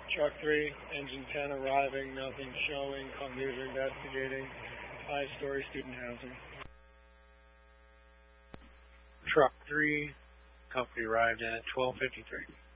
Truck 3, engine 10 arriving, nothing showing, commuter investigating, 5-story student housing. Truck 3, company arrived in at 12:53.